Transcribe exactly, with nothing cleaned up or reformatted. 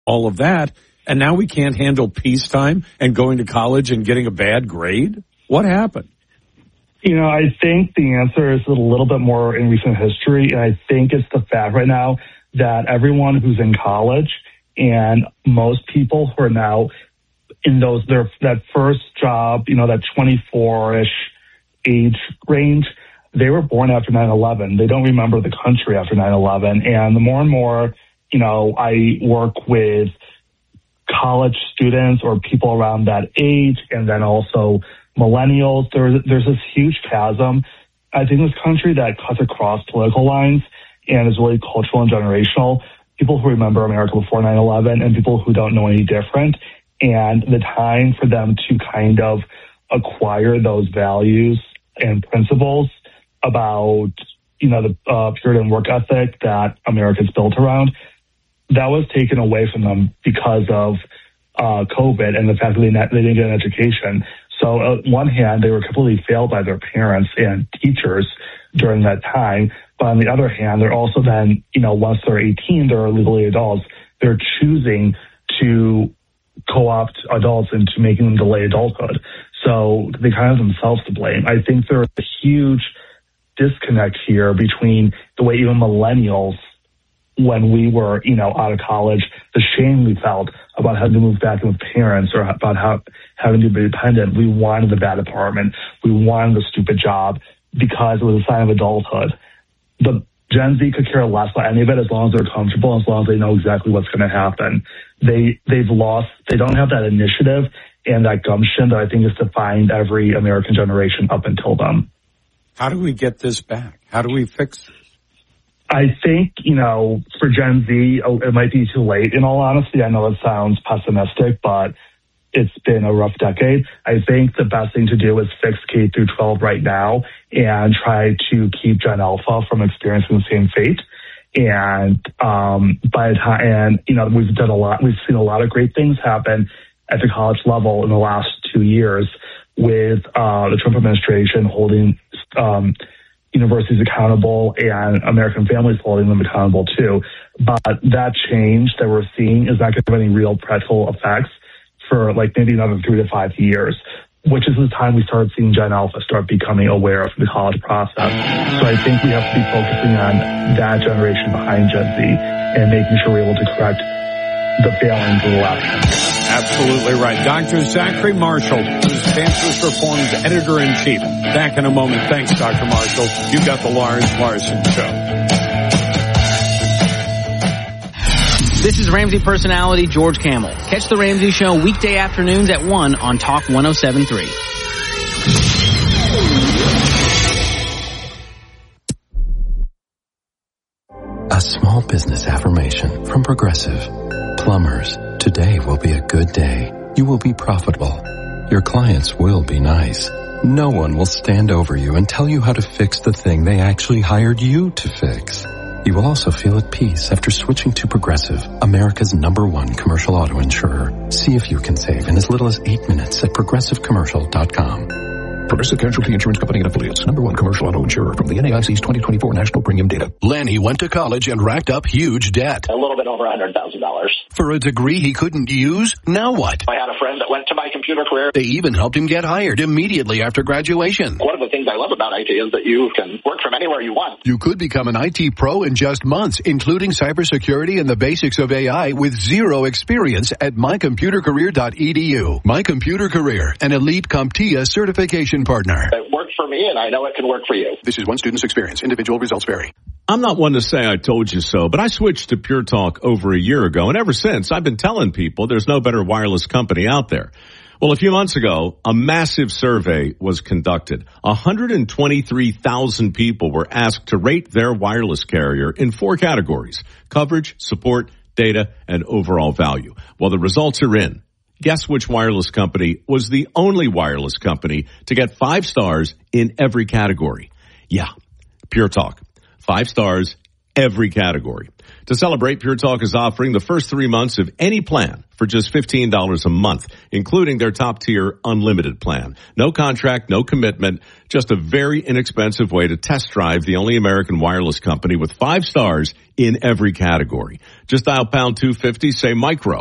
all of that, and now we can't handle peacetime and going to college and getting a bad grade? What happened? You know, I think the answer is a little bit more in recent history, and I think it's the fact right now that everyone who's in college and most people who are now in those their that first job, you know, that twenty-four-ish age range, they were born after nine eleven. They don't remember the country after nine eleven. And the more and more, you know, I work with college students or people around that age, and then also millennials, there's, there's this huge chasm, I think, in this country that cuts across political lines and is really cultural and generational. People who remember America before nine eleven and people who don't know any different. And the time for them to kind of acquire those values and principles about, you know, the uh, Puritan work ethic that America's built around, that was taken away from them because of uh, COVID and the fact that they, not, they didn't get an education. So on one hand, they were completely failed by their parents and teachers during that time. But on the other hand, they're also then, you know, once they're eighteen, they're legally adults. They're choosing to co-opt adults into making them delay adulthood. So they kind of have themselves to blame. I think there's a huge disconnect here between the way even millennials, when we were, you know, out of college, the shame we felt about having to move back in with parents or about how having to be independent. We wanted the bad apartment. We wanted the stupid job because it was a sign of adulthood. The Gen Z could care less about any of it as long as they're comfortable, as long as they know exactly what's going to happen. They, they've lost, they don't have that initiative and that gumption that I think has defined every American generation up until then. How do we get this back? How do we fix this? I think, you know, for Gen Z, it might be too late. In all honesty, I know it sounds pessimistic, but it's been a rough decade. I think the best thing to do is fix K through twelve right now and try to keep Gen Alpha from experiencing the same fate. And um, by the time, and you know, we've done a lot. We've seen a lot of great things happen at the college level in the last two years with uh, the Trump administration holding um, universities accountable and American families holding them accountable too. But that change that we're seeing is not going to have any real practical effects for like maybe another three to five years, which is the time we start seeing Gen Alpha start becoming aware of the college process. So I think we have to be focusing on that generation behind Gen Z and making sure we're able to correct the failings of the left. Absolutely right. Doctor Zachary Marshall, who's Chancellor's Reform's editor-in-chief. Back in a moment. Thanks, Doctor Marshall. You've got the Lawrence Larson Show. This is Ramsey personality George Camel. Catch the Ramsey Show weekday afternoons at one on Talk one oh seven point three. A small business affirmation from Progressive. Plumbers, today will be a good day. You will be profitable. Your clients will be nice. No one will stand over you and tell you how to fix the thing they actually hired you to fix. You will also feel at peace after switching to Progressive, America's number one commercial auto insurer. See if you can save in as little as eight minutes at progressive commercial dot com. Progressive Casualty Insurance Company and Affiliates. Number one commercial auto insurer from the N A I C's twenty twenty-four National Premium Data. Lanny went to college and racked up huge debt. A little bit over one hundred thousand dollars. For a degree he couldn't use? Now what? I had a friend that went to My Computer Career. They even helped him get hired immediately after graduation. One of the things I love about I T is that you can work from anywhere you want. You could become an I T pro in just months, including cybersecurity and the basics of A I with zero experience at my computer career dot e d u. My Computer Career, an elite CompTIA certification partner. It worked for me, and I know it can work for you. This is one student's experience. Individual results vary. I'm not one to say I told you so, but I switched to Pure Talk over a year ago, and ever since, I've been telling people there's no better wireless company out there. Well, a few months ago, a massive survey was conducted. one hundred twenty-three thousand people were asked to rate their wireless carrier in four categories: coverage, support, data, and overall value. Well, the results are in. Guess which wireless company was the only wireless company to get five stars in every category? Yeah, Pure Talk. Five stars every category. To celebrate, Pure Talk is offering the first three months of any plan for just fifteen dollars a month, including their top-tier unlimited plan. No contract, no commitment, just a very inexpensive way to test drive the only American wireless company with five stars in every category. Just dial pound two fifty, say micro.